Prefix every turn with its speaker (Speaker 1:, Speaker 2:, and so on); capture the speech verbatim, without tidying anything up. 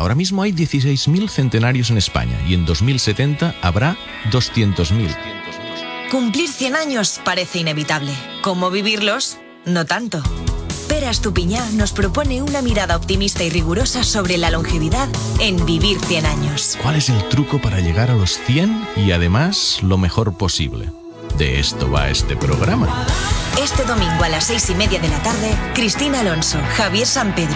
Speaker 1: Ahora mismo hay dieciséis mil centenarios en España y en dos mil setenta habrá doscientos mil.
Speaker 2: Cumplir cien años parece inevitable. ¿Cómo vivirlos? No tanto. Pere Estupiñán nos propone una mirada optimista y rigurosa sobre la longevidad en Vivir cien años.
Speaker 1: ¿Cuál es el truco para llegar a los cien y además lo mejor posible? De esto va este programa.
Speaker 2: Este domingo a las seis y media de la tarde, Cristina Alonso, Javier Sampedro